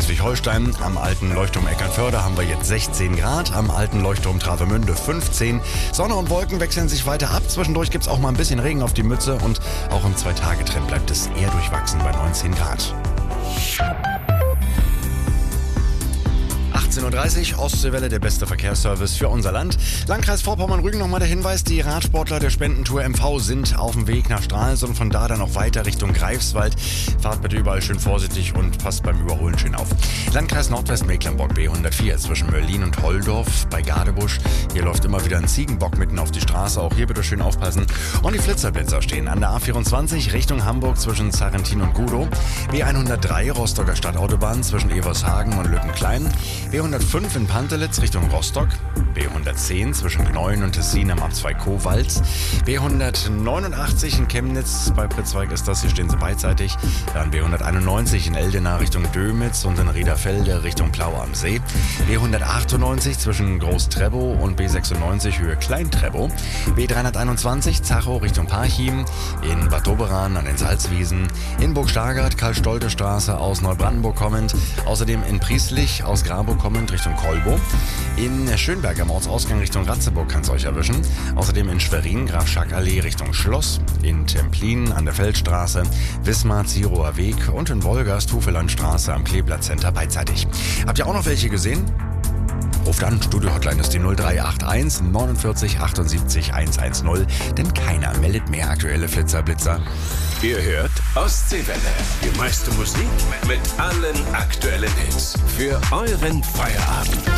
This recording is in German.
Schleswig-Holstein. Am alten Leuchtturm Eckernförde haben wir jetzt 16 Grad, am alten Leuchtturm Travemünde 15. Sonne und Wolken wechseln sich weiter ab. Zwischendurch gibt es auch mal ein bisschen Regen auf die Mütze und auch im 2-Tage-Trend bleibt es eher durchwachsen bei 19 Grad. 18.30 Uhr, Ostseewelle, der beste Verkehrsservice für unser Land. Landkreis Vorpommern-Rügen nochmal der Hinweis, die Radsportler der Spendentour MV sind auf dem Weg nach Stralsund, von da dann auch weiter Richtung Greifswald. Fahrt bitte überall schön vorsichtig und passt beim Überholen schön auf. Landkreis Nordwestmecklenburg B104 zwischen Mörlin und Holdorf bei Gadebusch. Hier läuft immer wieder ein Ziegenbock mitten auf die Straße, auch hier bitte schön aufpassen. Und die Flitzerblitzer stehen an der A24 Richtung Hamburg zwischen Sarrentin und Gudow. B103 Rostocker Stadtautobahn zwischen Evershagen und Lückenklein. B105 in Pantelitz Richtung Rostock, B110 zwischen Gneuen und Tessin am A2 Kowalz, B189 in Chemnitz, bei Pritzweig ist das, hier stehen sie beidseitig, dann B191 in Eldena Richtung Dömitz und in Riederfelde Richtung Plaue am See, B198 zwischen Groß-Trebow und B96 Höhe Klein-Trebow, B321 Zachow Richtung Parchim, in Bad Doberan an den Salzwiesen, in Burg-Stargard Karl-Stolte-Straße aus Neubrandenburg kommend, außerdem in Prieslich aus Grabow kommend Richtung Kolbow. In Schönberg am Ortsausgang Richtung Ratzeburg kann es euch erwischen. Außerdem in Schwerin Graf-Schack-Allee Richtung Schloss. In Templin an der Feldstraße, Wismar Zirower Weg und in Wolgast Hufelandstraße am Kleeblatt-Center beidseitig. Habt ihr auch noch welche gesehen? Ruft an, Studio-Hotline ist die 0381 49 78 110, denn keiner meldet mehr aktuelle Flitzer-Blitzer. Ihr hört Ostseewelle. Die meiste Musik mit allen aktuellen Hits. Für euren Feierabend.